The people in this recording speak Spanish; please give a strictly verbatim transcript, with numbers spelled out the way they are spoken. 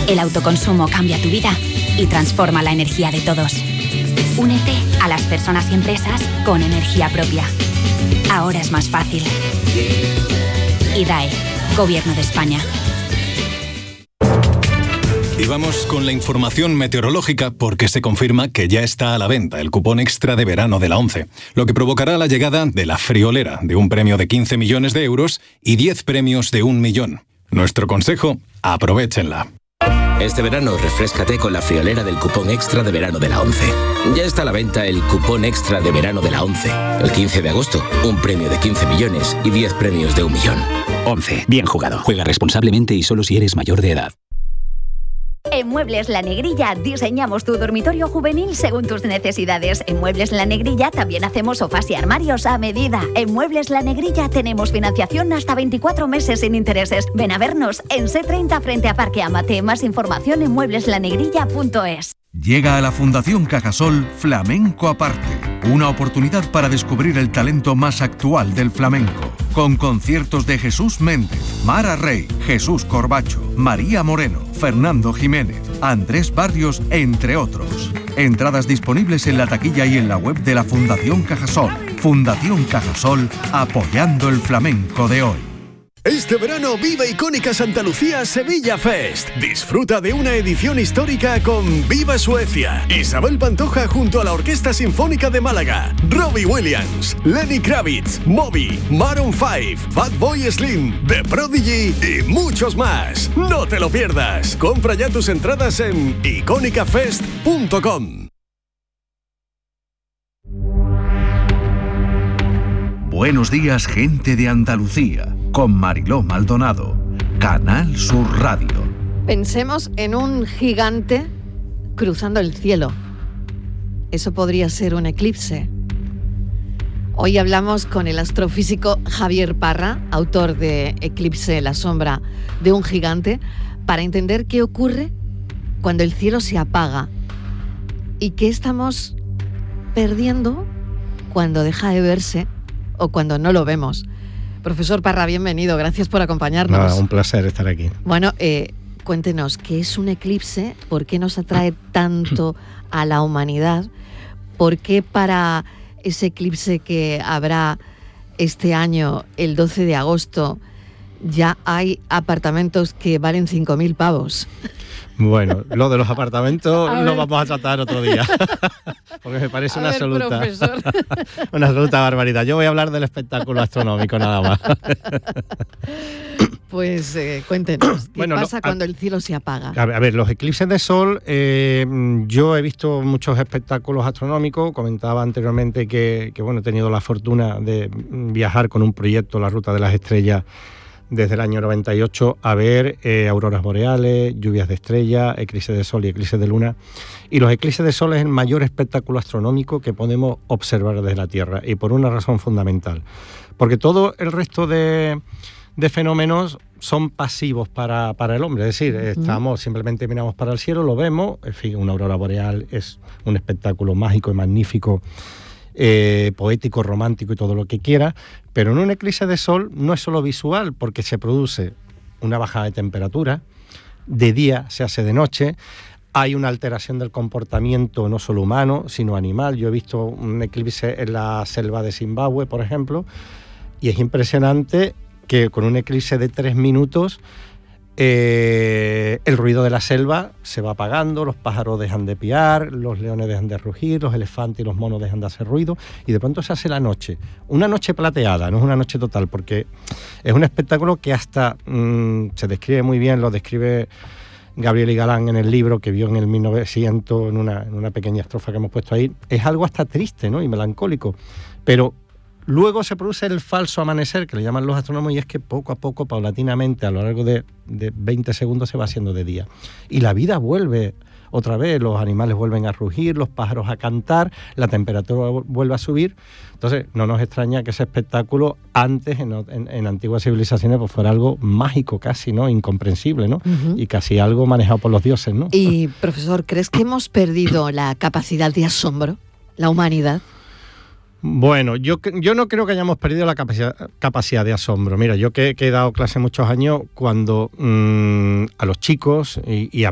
El autoconsumo cambia tu vida y transforma la energía de todos. Únete a las personas y empresas con energía propia. Ahora es más fácil. I D A E, Gobierno de España. Y vamos con la información meteorológica porque se confirma que ya está a la venta el cupón extra de verano de la ONCE, lo que provocará la llegada de la friolera de un premio de quince millones de euros y diez premios de un millón. Nuestro consejo, aprovéchenla. Este verano refréscate con la friolera del cupón extra de verano de la ONCE. Ya está a la venta el cupón extra de verano de la ONCE. El quince de agosto, un premio de quince millones y diez premios de un millón. ONCE. Bien jugado. Juega responsablemente y solo si eres mayor de edad. En Muebles La Negrilla diseñamos tu dormitorio juvenil según tus necesidades. En Muebles La Negrilla también hacemos sofás y armarios a medida. En Muebles La Negrilla tenemos financiación hasta veinticuatro meses sin intereses. Ven a vernos en C treinta frente a Parque Amate. Más información en muebles la negrilla punto es. Llega a la Fundación Cajasol Flamenco Aparte, una oportunidad para descubrir el talento más actual del flamenco, con conciertos de Jesús Méndez, Mara Rey, Jesús Corbacho, María Moreno, Fernando Jiménez, Andrés Barrios, entre otros. Entradas disponibles en la taquilla y en la web de la Fundación Cajasol. Fundación Cajasol, apoyando el flamenco de hoy. Este verano vive Icónica Santa Lucía Sevilla Fest. Disfruta de una edición histórica con Viva Suecia, Isabel Pantoja junto a la Orquesta Sinfónica de Málaga, Robbie Williams, Lenny Kravitz, Moby, Maroon cinco, Fatboy Slim, The Prodigy y muchos más. No te lo pierdas. Compra ya tus entradas en icónica fest punto com. Buenos días, gente de Andalucía, con Mariló Maldonado, Canal Sur Radio. Pensemos en un gigante cruzando el cielo. Eso podría ser un eclipse. Hoy hablamos con el astrofísico Javier Parra, autor de Eclipse, la sombra de un gigante, para entender qué ocurre cuando el cielo se apaga y qué estamos perdiendo cuando deja de verse o cuando no lo vemos. Profesor Parra, bienvenido, gracias por acompañarnos. Nada, un placer estar aquí. Bueno, eh, cuéntenos, ¿qué es un eclipse? ¿Por qué nos atrae tanto a la humanidad? ¿Por qué para ese eclipse que habrá este año, el doce de agosto, ya hay apartamentos que valen cinco mil pavos? Bueno, lo de los apartamentos lo vamos a tratar otro día, porque me parece una, ver, absoluta, una absoluta barbaridad. Yo voy a hablar del espectáculo astronómico nada más. Pues eh, cuéntenos, ¿qué bueno, pasa no, a, cuando el cielo se apaga? A ver, a ver los eclipses de sol, eh, yo he visto muchos espectáculos astronómicos. Comentaba anteriormente que, que bueno, he tenido la fortuna de viajar con un proyecto, La Ruta de las Estrellas, desde el año noventa y ocho, a ver eh, auroras boreales, lluvias de estrellas, eclipses de sol y eclipses de luna. Y los eclipses de sol es el mayor espectáculo astronómico que podemos observar desde la Tierra, y por una razón fundamental. Porque todo el resto de, de fenómenos son pasivos para, para el hombre. Es decir, uh-huh. estamos, simplemente miramos para el cielo, lo vemos. En fin, una aurora boreal es un espectáculo mágico y magnífico, Eh, poético, romántico y todo lo que quiera, pero en un eclipse de sol no es solo visual, porque se produce una bajada de temperatura, de día se hace de noche, hay una alteración del comportamiento no solo humano, sino animal. Yo he visto un eclipse en la selva de Zimbabue, por ejemplo, y es impresionante que con un eclipse de tres minutos Eh, el ruido de la selva se va apagando, los pájaros dejan de piar, los leones dejan de rugir, los elefantes y los monos dejan de hacer ruido, y de pronto se hace la noche, una noche plateada, no es una noche total, porque es un espectáculo que hasta mmm, se describe muy bien, lo describe Gabriel y Galán en el libro que vio en el mil novecientos, en una, en una pequeña estrofa que hemos puesto ahí. Es algo hasta triste, ¿no?, y melancólico, pero luego se produce el falso amanecer, que le llaman los astrónomos, y es que poco a poco, paulatinamente, a lo largo de, de veinte segundos se va haciendo de día. Y la vida vuelve otra vez, los animales vuelven a rugir, los pájaros a cantar, la temperatura vuelve a subir. Entonces, no nos extraña que ese espectáculo antes, en, en, en antiguas civilizaciones, pues fuera algo mágico casi, ¿no?, incomprensible, ¿no? Uh-huh. Y casi algo manejado por los dioses, ¿no? Y, profesor, ¿crees que hemos perdido la capacidad de asombro, la humanidad? Bueno, yo, yo no creo que hayamos perdido la capacidad, capacidad de asombro. Mira, yo que, que he dado clase muchos años, cuando mmm, a los chicos y, y a